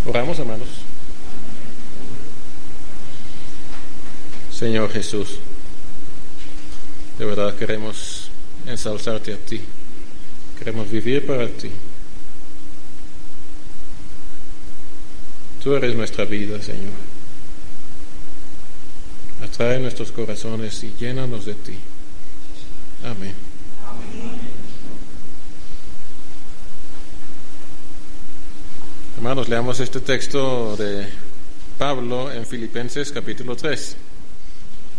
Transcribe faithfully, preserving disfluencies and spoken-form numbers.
Oramos, hermanos. Señor Jesús, de verdad queremos ensalzarte a ti, queremos vivir para ti. Tú eres nuestra vida, Señor. Atrae nuestros corazones y llénanos de ti. Amén. Amén. Hermanos, leamos este texto de Pablo en Filipenses capítulo tres.